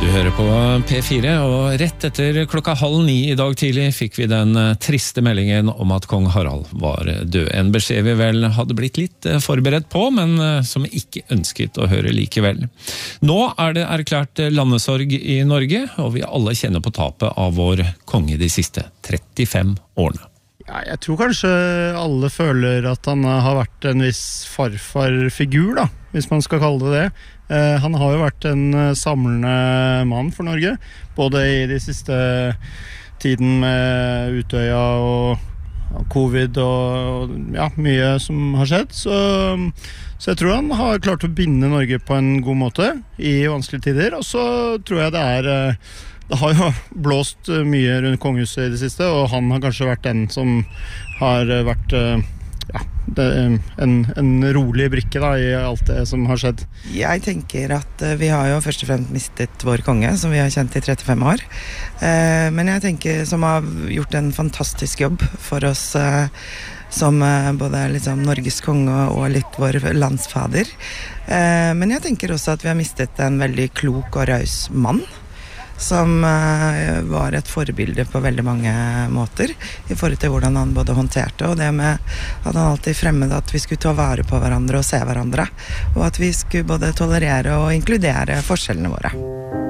Du hører på P4, og rett etter 8:30 I dag tidlig fikk vi den triste meldingen om at kong Harald var død. En beskjed vi vel hadde blitt litt forberedt på, men som ikke ønsket å høre likevel. Nå det erklært landesorg I Norge, og vi alle kjenner på tapet av vår konge de siste 35 årene. Ja, jeg tror kanskje alle føler at han har vært en viss farfarfigur, da, hvis man skal kalle det det. Han har jo vært en samlende mann for Norge, både I de siste tiden med Utøya og covid og ja, mye som har skjedd. Så jeg tror han har klart å binde Norge på en god måte I vanskelige tider, og så tror jeg det har jo blåst mye rundt kongehuset I det siste, og han har kanskje vært den som har vært en rolig brikke da, I alt det som har skjedd. Jeg tenker at vi har jo først og fremst mistet vår konge, som vi har kjent I 35 år. Men jeg tenker som har gjort en fantastisk jobb for oss som både liksom Norges konge og litt vår landsfader. Men jeg tenker også at vi har mistet en veldig klok og raus mann, som var et forbilde på veldig mange måter I forhold til hvordan han både håndterte og det med at han alltid fremmet at vi skulle ta vare på hverandre og se hverandre og at vi skulle både tolerere og inkludere forskjellene våre.